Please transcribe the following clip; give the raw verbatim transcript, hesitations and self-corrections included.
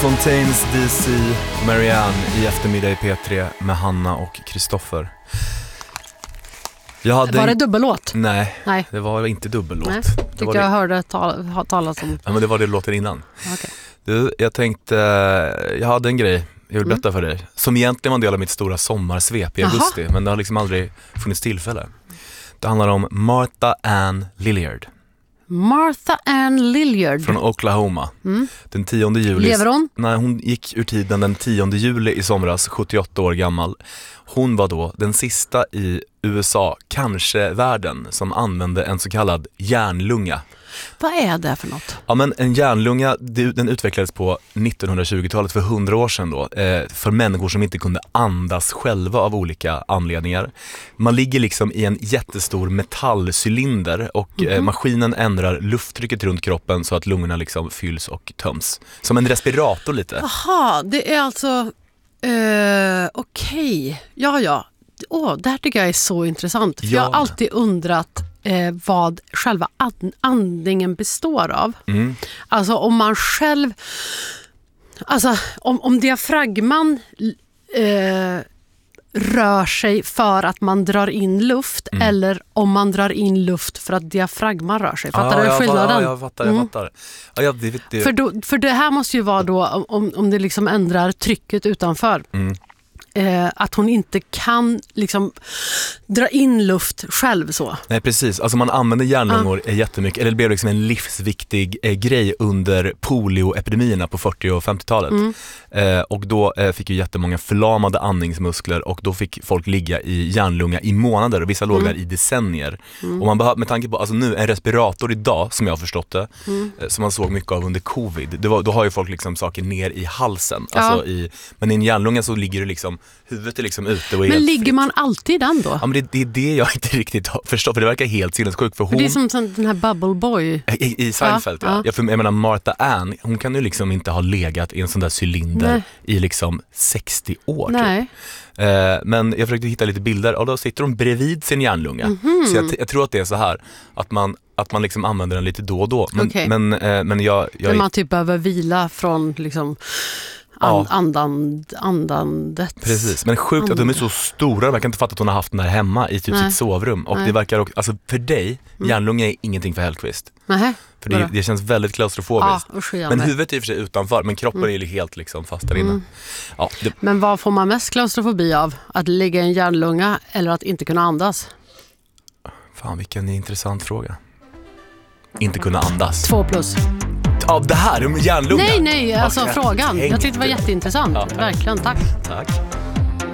Fontaines D C Marianne i eftermiddag i P tre med Hanna och Kristoffer. Jag hade var det en... dubbellåt? Nej, Nej, det var inte dubbellåt. Nej. Det tyckte var jag det... hörde tal- ha talas om. Ja, men det var det låten innan. Okay. Du, jag tänkte, jag hade en grej jag vill berätta för dig. Som egentligen var en del av mitt stora sommarsvep i augusti. Aha. Men det har liksom aldrig funnits tillfälle. Det handlar om Martha Ann Lilliard. Martha Ann Lilliard. Från Oklahoma. Mm. Den tionde juli. Lever hon? Nej, hon gick ur tiden den tionde juli i somras, sjuttioåtta år gammal. Hon var då den sista i U S A, kanske världen, som använde en så kallad hjärnlunga. Vad är det för något? Ja, men en hjärnlunga, den utvecklades på nittonhundratjugotalet, för hundra år sedan då, för människor som inte kunde andas själva av olika anledningar. Man ligger liksom i en jättestor metallcylinder och mm-hmm. maskinen ändrar lufttrycket runt kroppen så att lungorna liksom fylls och töms. Som en respirator lite. Jaha, det är alltså... Uh, Okej, okay. ja ja. Åh, det här tycker jag är så intressant. För ja. Jag har alltid undrat eh, vad själva and- andningen består av. Mm. Alltså om man själv... Alltså om, om diafragman eh, rör sig för att man drar in luft mm. eller om man drar in luft för att diafragman rör sig. Fattar ah, du jag, skillnaden? Ja, jag fattar, jag mm. fattar. Ah, jag, det, det. För, då, för det här måste ju vara då om, om det liksom ändrar trycket utanför. Mm. Eh, att hon inte kan liksom dra in luft själv så. Nej, precis. Alltså man använder hjärnlungor ah. jättemycket. Eller det blev liksom en livsviktig eh, grej under polioepidemierna på fyrtio- och femtiotalet. Mm. Eh, och då eh, fick ju jättemånga förlamade andningsmuskler och då fick folk ligga i hjärnlunga i månader och vissa låg där mm. i decennier. Mm. Och man behöver, med tanke på, alltså nu en respirator idag som jag har förstått det, mm. eh, som man såg mycket av under covid. Det var, då har ju folk liksom saker ner i halsen. Ja. Alltså i, men i en hjärnlunga så ligger det liksom huvudet är liksom ute och är men ligger fritt. Man alltid den då? Ja, men det, det är det jag inte riktigt har förstått, för det verkar helt sinnessjukt. För hon, för det är som, som den här Bubble Boy. I, i Seinfeld, ja. ja. Jag, för, jag menar, Martha Ann, hon kan ju liksom inte ha legat i en sån där cylinder Nej. i liksom sextio år. Nej. Typ. Eh, men jag försökte hitta lite bilder och då sitter hon bredvid sin hjärnlunga. Mm-hmm. Så jag, jag tror att det är så här, att man att man liksom använder den lite då och då. Men, okay. men, eh, men jag... jag men man typ behöver vila från liksom... Ja. Andand, andandet. Precis, men sjukt Andand. Att de är så stora. Jag kan inte fatta att hon har haft den här hemma i typ Nej. sitt sovrum. Och Nej. det verkar också, alltså för dig, mm. hjärnlunga är ingenting för Hellqvist. Nej. För det, det känns väldigt klaustrofobiskt. Ja, usch, men huvudet är i och för sig utanför, men kroppen mm. är helt liksom fast där inne. Mm. Ja, det... Men vad får man mest klaustrofobi av? Att ligga i en hjärnlunga eller att inte kunna andas? Fan, vilken intressant fråga. Inte kunna andas. Två plus. Av det här, hjärnlunga? Nej, nej, alltså oh, frågan. Jag tyckte det var jätteintressant. Ja, verkligen, tack. Tack.